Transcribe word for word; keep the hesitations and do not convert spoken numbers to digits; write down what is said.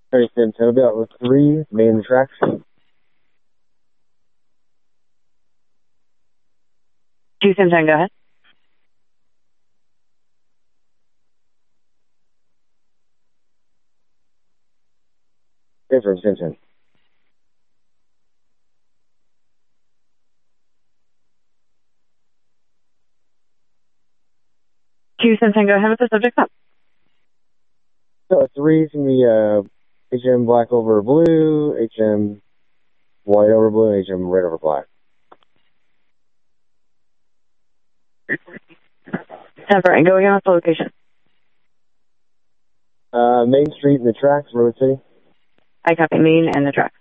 Alright, Tim, so I'll be out with three main tracks. Two Sim ten, go ahead. Okay, from Sim ten. Two Sim ten, go ahead with the subject up. So three is going to be uh, H M black over blue, H M white over blue, and H M red over black. Temper, and go again with the location. Uh, Main Street and the tracks, Road City. I copy Main and the tracks.